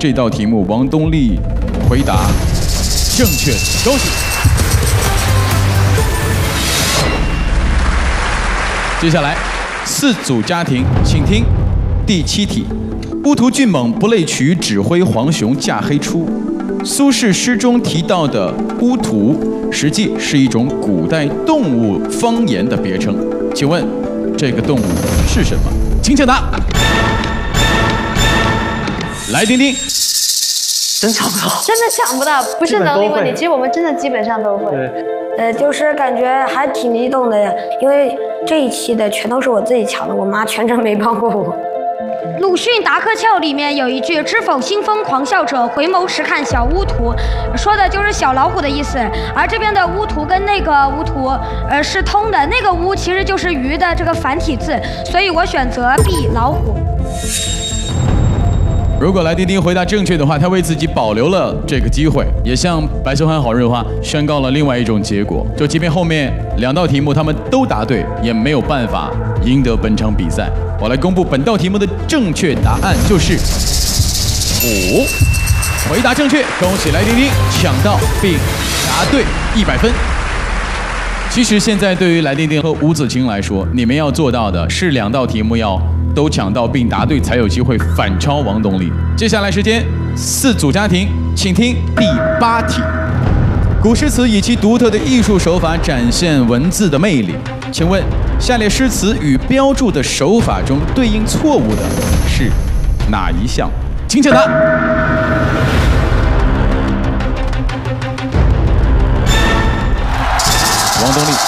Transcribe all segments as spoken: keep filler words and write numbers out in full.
这道题目，王东丽回答正确，恭喜！接下来四组家庭，请听第七题：乌图俊猛不类渠指挥黄熊架黑出。苏轼诗中提到的乌图，实际是一种古代动物方言的别称。请问这个动物是什么？请抢答。来，丁丁。 真抢不到， 真的抢不到，不是能力问题。其实我们真的基本上都会。 呃，就是感觉还挺激动的，因为这一期的全都是我自己抢的，我妈全程没帮过我。 鲁迅《达科俏》里面有一句“知否兴风狂笑者，回眸时看小乌图”，说的就是小老虎的意思。而这边的乌图跟那个乌图，呃，是通的。那个乌其实就是鱼的这个繁体字，所以我选择 B 老虎。 如果来丁丁回答正确的话，他为自己保留了这个机会，也向白秀涵好日花宣告了另外一种结果。就即便后面两道题目他们都答对，也没有办法赢得本场比赛。我来公布本道题目的正确答案，就是五。回答正确，恭喜来丁丁抢到并答对一百分。其实现在对于来丁丁和吴子晴来说，你们要做到的是两道题目要都抢到并答对，才有机会反超王东丽。接下来时间，四组家庭，请听第八题。古诗词以其独特的艺术手法展现文字的魅力。请问，下列诗词与标注的手法中对应错误的是哪一项？请抢答。王东丽。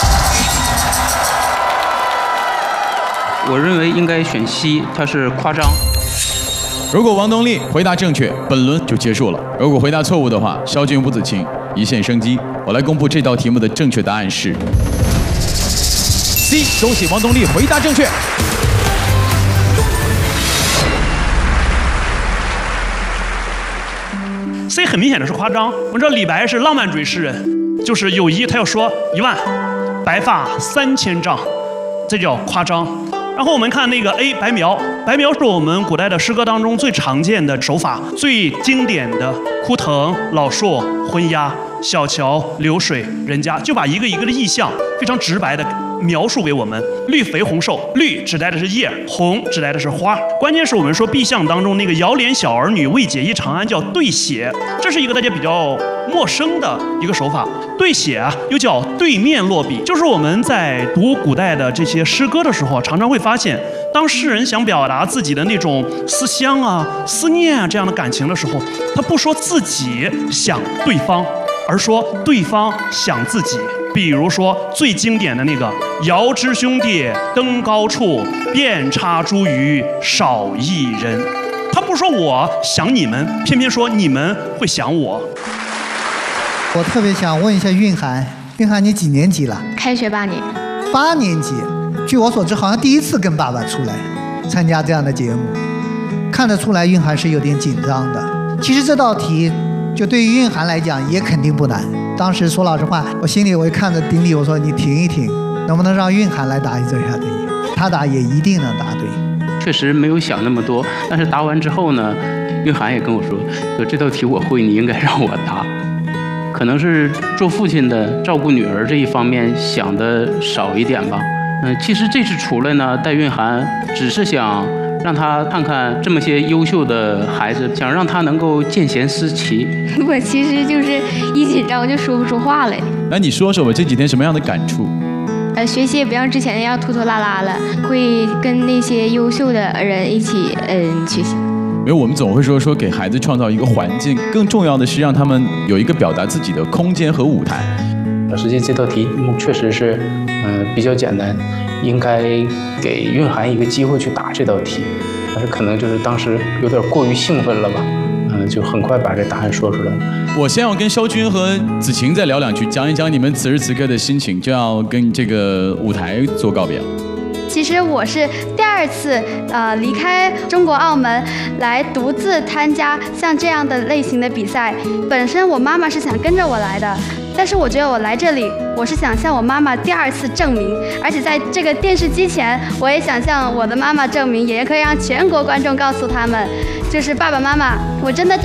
我认为应该选 C， 它是夸张。 如果王东丽回答正确，本轮就结束了；如果回答错误的话，肖俊、吴子晴一线生机。我来公布这道题目的正确答案是 C， 恭喜王东丽回答正确。 C 很明显的是夸张。我们知道李白是浪漫主义诗人，就是有一他要说一万，白发三千丈，这叫夸张。然后我们看那个 A 白描，白描是我们古代的诗歌当中最常见的手法，最经典的枯藤、老树、昏鸦、小桥流水人家，就把一个一个的意象非常直白的描述给我们。绿肥红瘦，绿指代的是叶，红指代的是花。关键是我们说壁象当中那个遥怜小儿女，为解忆长安叫对写，这是一个大家比较陌生的一个手法。对写啊，又叫对面落笔，就是我们在读古代的这些诗歌的时候，常常会发现，当诗人想表达自己的那种思乡啊、思念啊这样的感情的时候，他不说自己想对方，而说对方想自己。比如说最经典的那个“遥知兄弟登高处，遍插茱萸少一人”，他不说我想你们，偏偏说你们会想我。 我特别想问一下韵涵，韵涵你几年级了？ 开学八年。 八年级，据我所知，好像第一次跟爸爸出来参加这样的节目，看得出来韵涵是有点紧张的。其实这道题，就对于韵涵来讲也肯定不难。当时说老实话，我心里我看着丁力，我说你停一停，能不能让韵涵来答这下题？他答也一定能答对。 确实没有想那么多，但是答完之后呢，韵涵也跟我说，说这道题我会，你应该让我答。可能是做父亲的照顾女儿这一方面想的少一点吧。嗯，其实这次出来呢，带韵涵只是想让他看看这么些优秀的孩子，想让他能够见贤思齐。 我其实就是一紧张就说不出话来。 那你说说吧，这几天什么样的感触？ 呃，学习也不像之前那样拖拖拉拉了，会跟那些优秀的人一起嗯学习。 因为我们总会说说给孩子创造一个环境，更重要的是让他们有一个表达自己的空间和舞台。 实际这道题目确实是嗯、呃、比较简单，应该给韵涵一个机会去答这道题，但是可能就是当时有点过于兴奋了吧，嗯、呃，就很快把这答案说出来了。 我先要跟肖军和子晴再聊两句，讲一讲你们此时此刻的心情，就要跟这个舞台做告别了。 其实我是第二次呃离开中国澳门来独自参加像这样的类型的比赛。本身我妈妈是想跟着我来的，但是我觉得我来这里，我是想向我妈妈第二次证明，而且在这个电视机前，我也想向我的妈妈证明，也可以让全国观众告诉他们，就是爸爸妈妈，我真的。